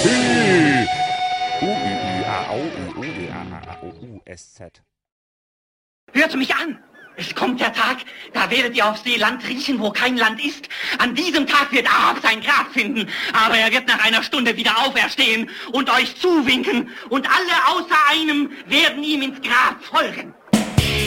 U-I-A-U-I-O-E-A-A-O-U-S-Z. Hört mich an! Es kommt der Tag, da werdet ihr auf See Land riechen, wo kein Land ist. An diesem Tag wird Ahab sein Grab finden, aber er wird nach einer Stunde wieder auferstehen und euch zuwinken und alle außer einem werden ihm ins Grab folgen.